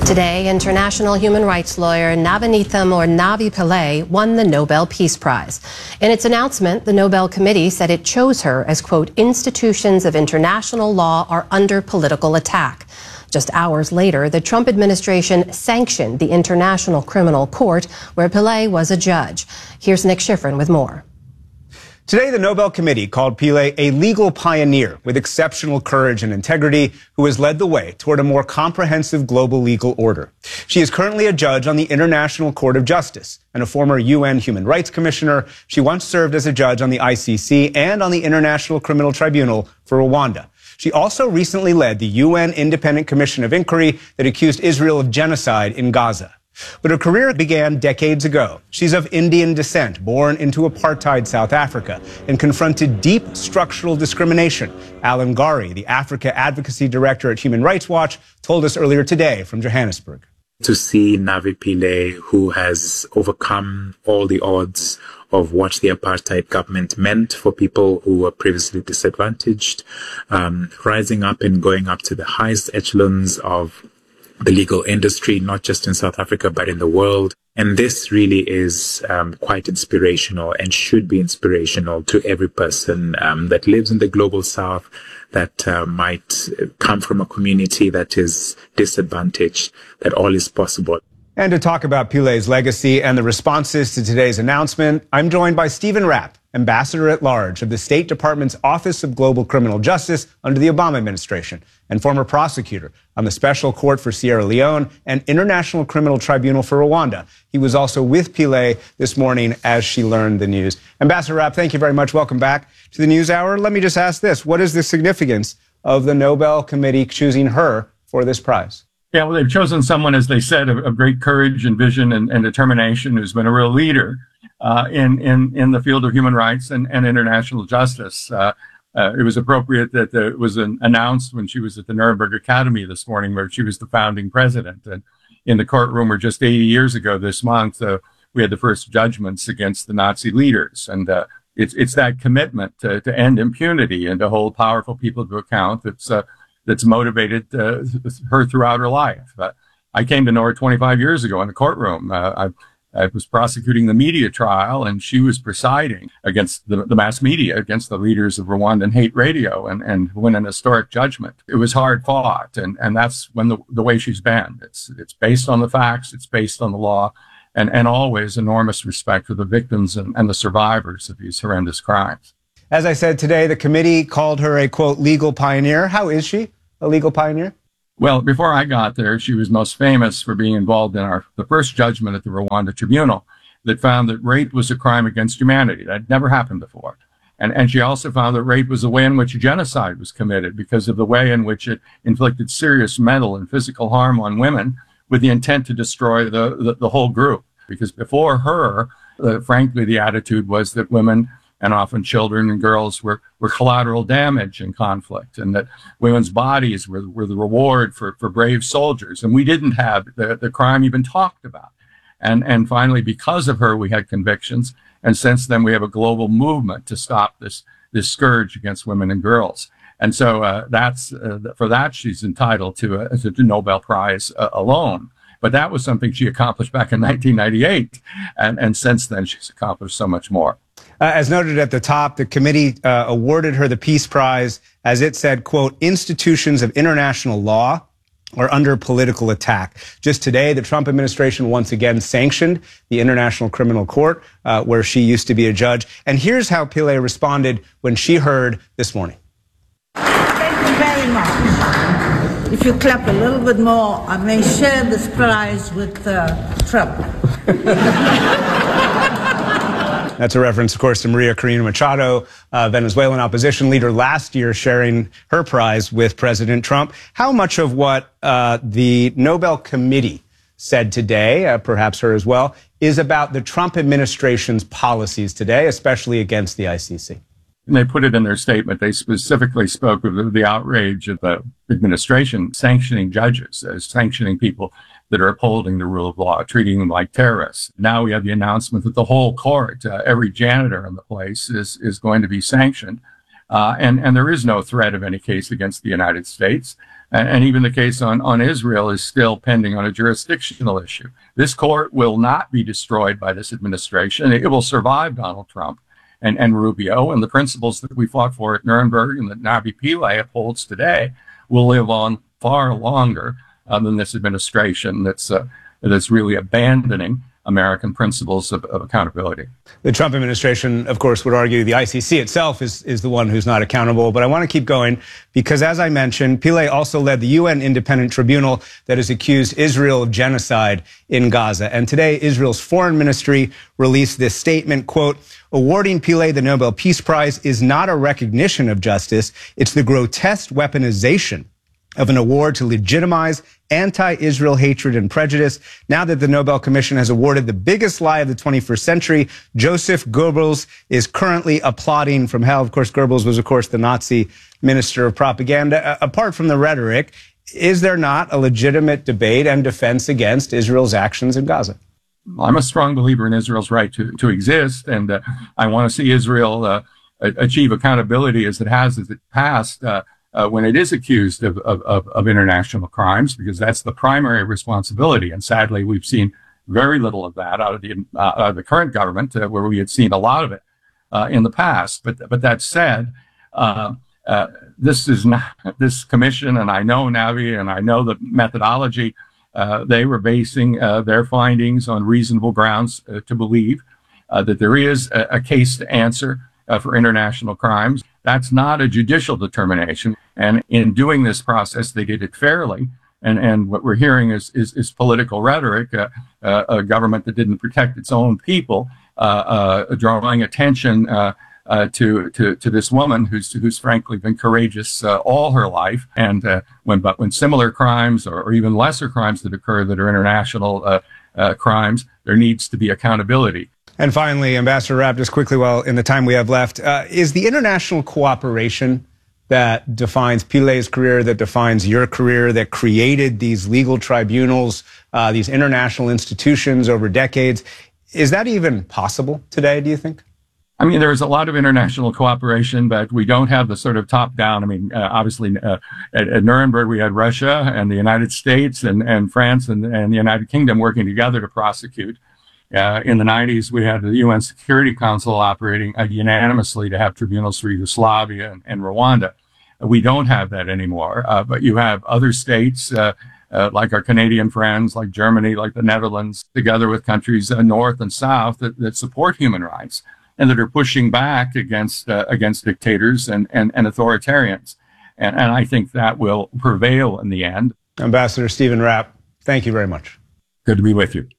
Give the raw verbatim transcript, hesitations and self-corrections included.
Today, international human rights lawyer Navanitham or Navi Pillay won the Nobel Peace Prize. In its announcement, the Nobel Committee said it chose her as, quote, institutions of international law are under political attack. Just hours later, the Trump administration sanctioned the International Criminal Court, where Pillay was a judge. Here's Nick Schifrin with more. Today, the Nobel Committee called Pillay a legal pioneer with exceptional courage and integrity who has led the way toward a more comprehensive global legal order. She is currently a judge on the International Court of Justice and a former U N Human Rights Commissioner. She once served as a judge on the I C C and on the International Criminal Tribunal for Rwanda. She also recently led the U N Independent Commission of Inquiry that accused Israel of genocide in Gaza. But her career began decades ago. She's of Indian descent, born into apartheid South Africa, and confronted deep structural discrimination. Alan Gari, the Africa Advocacy Director at Human Rights Watch, told us earlier today from Johannesburg. To see Navi Pillay, who has overcome all the odds of what the apartheid government meant for people who were previously disadvantaged, um, rising up and going up to the highest echelons of the legal industry, not just in South Africa, but in the world. And this really is um, quite inspirational and should be inspirational to every person um, that lives in the global South, that uh, might come from a community that is disadvantaged, that all is possible. And to talk about Pillay's legacy and the responses to today's announcement, I'm joined by Stephen Rapp, Ambassador at Large of the State Department's Office of Global Criminal Justice under the Obama administration and former prosecutor on the Special Court for Sierra Leone and International Criminal Tribunal for Rwanda. He was also with Pillay this morning as she learned the news. Ambassador Rapp, thank you very much. Welcome back to the News Hour. Let me just ask this. What is the significance of the Nobel Committee choosing her for this prize? Yeah, well, they've chosen someone, as they said, of, of great courage and vision and, and determination, who's been a real leader uh, in, in, in the field of human rights and, and international justice. Uh, uh, it was appropriate that the, it was an, announced when she was at the Nuremberg Academy this morning, where she was the founding president. And in the courtroom where just eighty years ago this month, uh, we had the first judgments against the Nazi leaders. And uh, it's, it's that commitment to, to end impunity and to hold powerful people to account that's uh, that's motivated uh, her throughout her life. Uh, I came to know her twenty-five years ago in the courtroom. Uh, I, I was prosecuting the media trial, and she was presiding against the, the mass media, against the leaders of Rwandan hate radio, and, and win an historic judgment. It was hard fought, and, and that's when the, the way she's been. It's, it's based on the facts, it's based on the law, and, and always enormous respect for the victims and, and the survivors of these horrendous crimes. As I said today, the committee called her a, quote, legal pioneer. How is she a legal pioneer? Well, before I got there, she was most famous for being involved in our the first judgment at the Rwanda Tribunal that found that rape was a crime against humanity. That had never happened before. And, and she also found that rape was the way in which genocide was committed because of the way in which it inflicted serious mental and physical harm on women with the intent to destroy the, the, the whole group. Because before her, uh, frankly, the attitude was that women and often children and girls were, were collateral damage in conflict, and that women's bodies were, were the reward for, for brave soldiers. And we didn't have the, the crime even talked about. And, and finally, because of her, we had convictions. And since then, we have a global movement to stop this, this scourge against women and girls. And so uh, that's, uh, for that, she's entitled to a, to the Nobel Prize uh, alone. But that was something she accomplished back in nineteen ninety-eight. And, and since then, she's accomplished so much more. Uh, as noted at the top, the committee uh, awarded her the Peace Prize as it said, quote, institutions of international law are under political attack. Just today, the Trump administration once again sanctioned the International Criminal Court, uh, where she used to be a judge. And here's how Pillay responded when she heard this morning. Thank you very much. If you clap a little bit more, I may share this prize with uh, Trump. That's a reference, of course, to Maria Corina Machado, uh, Venezuelan opposition leader, last year sharing her prize with President Trump. How much of what uh, the Nobel Committee said today, uh, perhaps her as well, is about the Trump administration's policies today, especially against the I C C? And they put it in their statement. They specifically spoke of the, the outrage of the administration sanctioning judges, as sanctioning people that are upholding the rule of law, treating them like terrorists. Now we have the announcement that the whole court, uh, every janitor in the place is, is going to be sanctioned. Uh, and, and there is no threat of any case against the United States. And, and even the case on, on Israel is still pending on a jurisdictional issue. This court will not be destroyed by this administration. It will survive Donald Trump and, and Rubio, and the principles that we fought for at Nuremberg and that Navi Pillay upholds today will live on far longer uh, than this administration that's uh, that's really abandoning American principles of, of accountability. The Trump administration, of course, would argue the I C C itself is, is the one who's not accountable. But I want to keep going because, as I mentioned, Pillay also led the U N independent tribunal that has accused Israel of genocide in Gaza. And today, Israel's foreign ministry released this statement, quote, awarding Pillay the Nobel Peace Prize is not a recognition of justice. It's the grotesque weaponization of an award to legitimize anti-Israel hatred and prejudice. Now that the Nobel Commission has awarded the biggest lie of the twenty-first century, Joseph Goebbels is currently applauding from hell. Of course, Goebbels was, of course, the Nazi minister of propaganda. Uh, apart from the rhetoric, is there not a legitimate debate and defense against Israel's actions in Gaza? I'm a strong believer in Israel's right to, to exist, and uh, I want to see Israel uh, achieve accountability as it has in the past. Uh, Uh, when it is accused of, of, of international crimes, because that's the primary responsibility. And sadly, we've seen very little of that out of the, uh, out of the current government, uh, where we had seen a lot of it uh, in the past. But but that said, uh, uh, this is not this commission, and I know Navi, and I know the methodology. Uh, they were basing uh, their findings on reasonable grounds uh, to believe uh, that there is a, a case to answer uh, for international crimes. That's not a judicial determination. And in doing this process, they did it fairly. And, and what we're hearing is, is, is political rhetoric, uh, uh, a government that didn't protect its own people, uh, uh, drawing attention uh, uh, to, to, to this woman who's, who's frankly been courageous uh, all her life. And uh, when, but when similar crimes or, or even lesser crimes that occur that are international uh, uh, crimes, there needs to be accountability. And finally, Ambassador Rapp, just quickly, well, in the time we have left, uh, is the international cooperation that defines Pillay's career, that defines your career, that created these legal tribunals, uh, these international institutions over decades, is that even possible today, do you think? I mean, there's a lot of international cooperation, but we don't have the sort of top-down. I mean, uh, obviously, uh, at, at Nuremberg, we had Russia and the United States and, and France and, and the United Kingdom working together to prosecute. Uh, in the nineties, we had the U N Security Council operating uh, unanimously to have tribunals for Yugoslavia and, and Rwanda. Uh, we don't have that anymore, uh, but you have other states, uh, uh, like our Canadian friends, like Germany, like the Netherlands, together with countries uh, north and south that, that support human rights and that are pushing back against uh, against dictators and, and, and authoritarians. And, and I think that will prevail in the end. Ambassador Stephen Rapp, thank you very much. Good to be with you.